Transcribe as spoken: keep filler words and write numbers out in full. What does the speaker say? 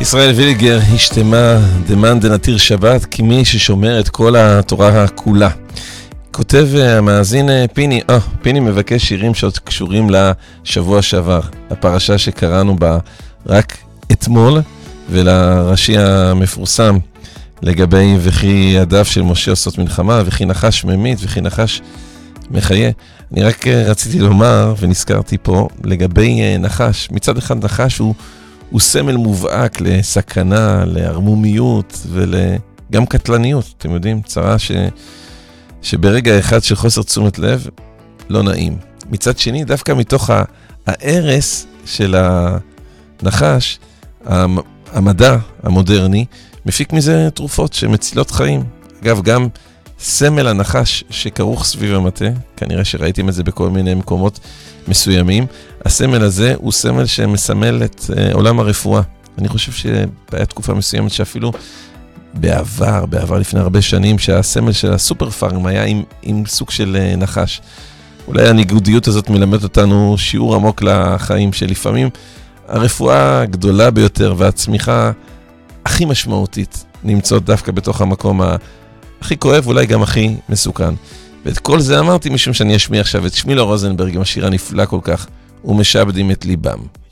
ישראל ויליגר השתמה דמן דנתיר שבת כמי ששומר את כל התורה כולה. כותב המאזין פיני, אה, פיני מבקש שירים שעוד קשורים לשבוע שעבר, הפרשה שקראנו בה רק אתמול, ולרש"י המפורסם לגבי וכי ידיו של משה עושות מלחמה, וכי נחש ממית, וכי נחש מחיה. אני רק רציתי לומר, ונזכרתי פה, לגבי נחש. מצד אחד נחש הוא, הוא סמל מובהק לסכנה, להרמומיות וגם קטלניות. אתם יודעים, צרה ש, שברגע אחד של חוסר תשומת לב, לא נעים. מצד שני, דווקא מתוך הערס של הנחש, המדע המודרני, מפיק מזה תרופות שמצילות חיים. אגב, גם סמל הנחש שכרוך סביב המטה, כנראה שראיתם את זה בכל מיני מקומות מסוימים, הסמל הזה הוא סמל שמסמל את uh, עולם הרפואה. אני חושב שבהיה תקופה מסוימת שאפילו בעבר, בעבר לפני הרבה שנים, שהסמל של הסופר פארם היה עם, עם סוג של uh, נחש. אולי הניגודיות הזאת מלמד אותנו שיעור עמוק לחיים, שלפעמים הרפואה הגדולה ביותר והצמיחה הכי משמעותית נמצאות דווקא בתוך המקום הכי כואב, אולי גם הכי מסוכן. ואת כל זה אמרתי משום שאני אשמיע עכשיו את שמילו רוזנברג עם השיר הנפלא כל כך, ומשעבדים את ליבם.